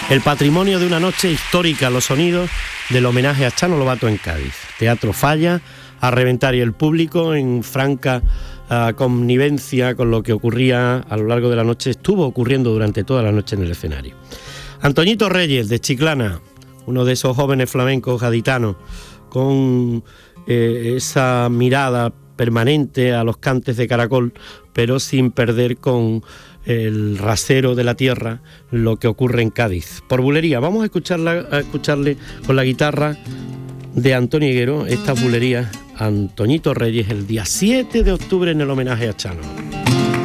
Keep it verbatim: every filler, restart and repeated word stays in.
El patrimonio de una noche histórica, los sonidos del homenaje a Chano Lobato en Cádiz. Teatro Falla, a reventar, y el público en franca uh, connivencia con lo que ocurría a lo largo de la noche, estuvo ocurriendo durante toda la noche en el escenario. Antoñito Reyes, de Chiclana, uno de esos jóvenes flamencos gaditanos, con eh, esa mirada permanente a los cantes de caracol, pero sin perder con el rasero de la tierra lo que ocurre en Cádiz. Por bulería, vamos a, escucharla, a escucharle con la guitarra de Antonio Higuero, esta bulería, Antoñito Reyes, el día siete de octubre en el homenaje a Chano.